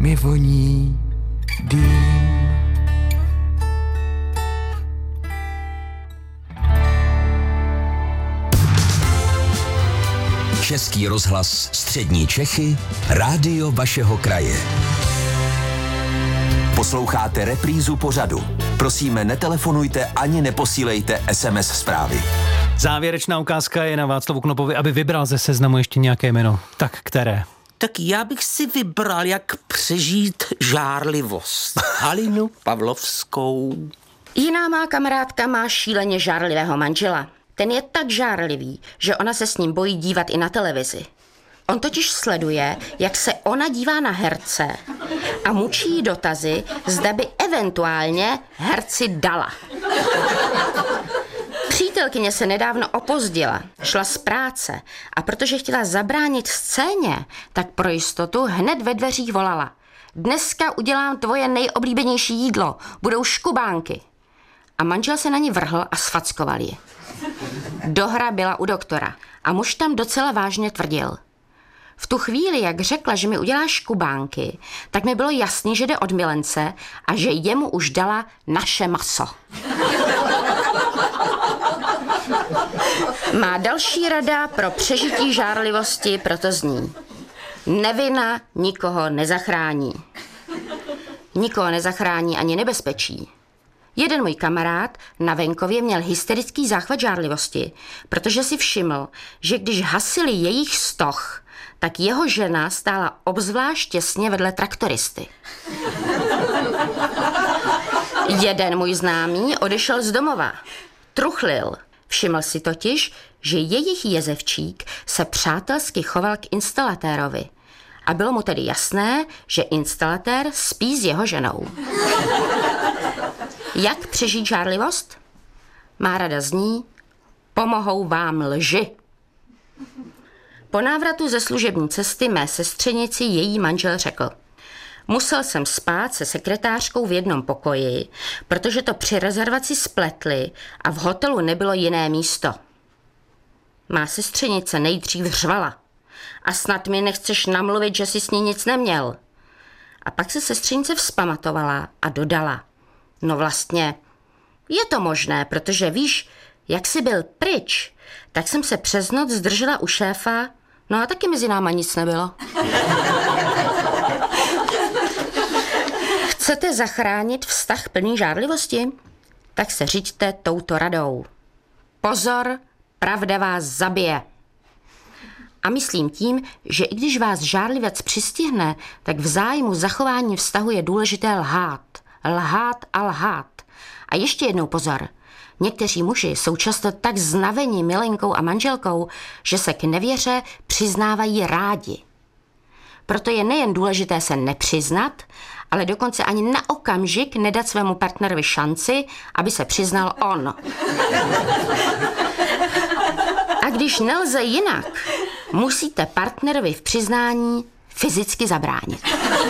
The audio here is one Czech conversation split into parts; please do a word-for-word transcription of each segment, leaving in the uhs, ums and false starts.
mi voní dým. Český rozhlas Střední Čechy, rádio vašeho kraje. Posloucháte reprízu pořadu. Prosíme, netelefonujte ani neposílejte es em es zprávy. Závěrečná ukázka je na Václavu Knopovi, aby vybral ze seznamu ještě nějaké jméno. Tak které? Tak já bych si vybral, jak přežít žárlivost. Halinu Pavlovskou. Jiná má kamarádka má šíleně žárlivého manžela. Ten je tak žárlivý, že ona se s ním bojí dívat i na televizi. On totiž sleduje, jak se ona dívá na herce a mučí jí dotazy, zda by eventuálně herci dala. Přítelkyně se nedávno opozdila, šla z práce a protože chtěla zabránit scéně, tak pro jistotu hned ve dveřích volala: dneska udělám tvoje nejoblíbenější jídlo, budou škubánky. A manžel se na ní vrhl a sfackoval ji. Dohra byla u doktora a muž tam docela vážně tvrdil. V tu chvíli, jak řekla, že mi udělá škubánky, tak mi bylo jasný, že jde od milence a že jemu už dala naše maso. Má další rada pro přežití žárlivosti proto zní: nevina nikoho nezachrání. Nikoho nezachrání ani nebezpečí. Jeden můj kamarád na venkově měl hysterický záchvat žárlivosti, protože si všiml, že když hasili jejich stoh, tak jeho žena stála obzvlášť těsně vedle traktoristy. Jeden můj známý odešel z domova. Truchlil. Všiml si totiž, že jejich jezevčík se přátelsky choval k instalatérovi. A bylo mu tedy jasné, že instalatér spí s jeho ženou. Jak přežít žárlivost? Má rada zní: pomohou vám lži. Po návratu ze služební cesty mé sestřenici její manžel řekl: musel jsem spát se sekretářkou v jednom pokoji, protože to při rezervaci spletli a v hotelu nebylo jiné místo. Má sestřenice nejdřív řvala: a snad mi nechceš namluvit, že jsi s ní nic neměl. A pak se sestřenice vzpamatovala a dodala: no vlastně, je to možné, protože víš, jak jsi byl pryč, tak jsem se přes noc zdržela u šéfa, no a taky mezi náma nic nebylo. Chcete zachránit vztah plný žárlivosti? Tak se řiďte touto radou. Pozor, pravda vás zabije. A myslím tím, že i když vás žárlivec přistihne, tak v zájmu zachování vztahu je důležité lhát. Lhát a lhát. A ještě jednou pozor. Někteří muži jsou často tak znaveni milenkou a manželkou, že se k nevěře přiznávají rádi. Proto je nejen důležité se nepřiznat, ale dokonce ani na okamžik nedat svému partnerovi šanci, aby se přiznal on. A když nelze jinak, musíte partnerovi v přiznání fyzicky zabránit.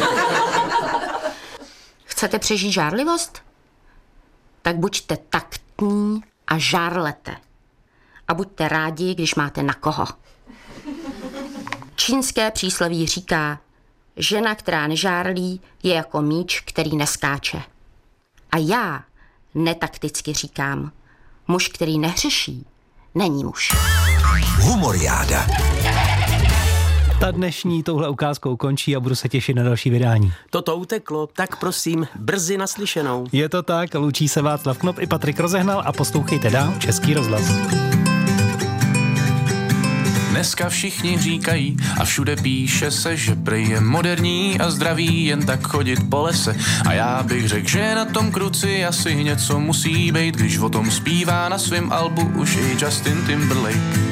Chcete přežít žárlivost? Tak buďte taktní a žárlete. A buďte rádi, když máte na koho. Čínské přísloví říká: žena, která nežárlí, je jako míč, který neskáče. A já netakticky říkám: muž, který nehřeší, není muž. Humoriáda. Ta dnešní touhle ukázkou končí a budu se těšit na další vydání. Toto uteklo, tak prosím, brzy naslyšenou. Je to tak, loučí se Václav Knop i Patrik Rozehnal a poslouchejte dál Český rozhlas. Dneska všichni říkají a všude píše se, že prej je moderní a zdravý jen tak chodit po lese. A já bych řekl, že na tom kruci asi něco musí být, když o tom zpívá na svém albu už i Justin Timberlake.